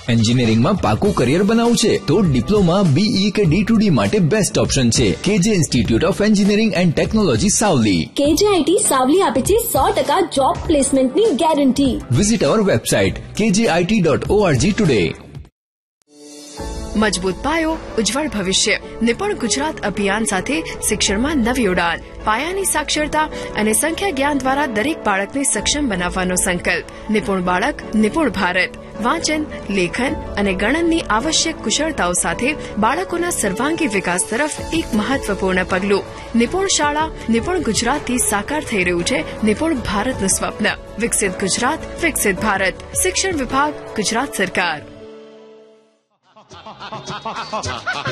એન્જિનિયરિંગમાં પાકું કરિયર બનાવવું છે તો ડિપ્લોમા, BE કે D2D માટે બેસ્ટ ઓપ્શન છે KJ institute of engineering and technology Savli. KJIT Savli આપે છે 100% જોબ પ્લેસમેન્ટની ગેરંટી. વિઝિટ અવર વેબસાઇટ kjit.org today. મજબૂત પાયો, ઉજ્જવળ ભવિષ્ય. નિપુણ ગુજરાત અભિયાન સાથે શિક્ષણમાં નવી ઉડાન. પાયાની સાક્ષરતા અને સંખ્યા જ્ઞાન દ્વારા દરેક બાળકને સક્ષમ બનાવવાનો સંકલ્પ. નિપુણ બાળક, નિપુણ ભારત. વાંચન, લેખન અને ગણનની આવશ્યક કુશળતાઓ સાથે બાળકોના સર્વાંગી વિકાસ તરફ એક મહત્વપૂર્ણ પગલું. નિપુણ શાળા, નિપુણ ગુજરાતથી સાકાર થઈ રહ્યું છે નિપુણ ભારતનું સ્વપ્ન. વિકસિત ગુજરાત, વિકસિત ભારત. શિક્ષણ વિભાગ, ગુજરાત સરકાર.